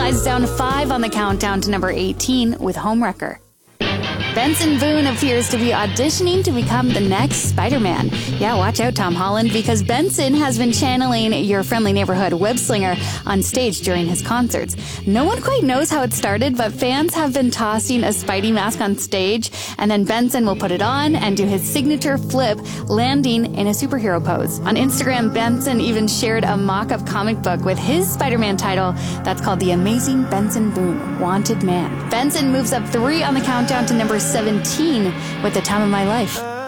slides down 5 on the countdown to number 18 with Homewrecker. Benson Boone appears to be auditioning to become the next Spider-Man. Yeah, watch out, Tom Holland, because Benson has been channeling your friendly neighborhood web-slinger on stage during his concerts. No one quite knows how it started, but fans have been tossing a Spidey mask on stage, and then Benson will put it on and do his signature flip, landing in a superhero pose. On Instagram, Benson even shared a mock-up comic book with his Spider-Man title that's called The Amazing Benson Boone, Wanted Man. Benson moves up 3 on the countdown to number 17 with The Time of My Life.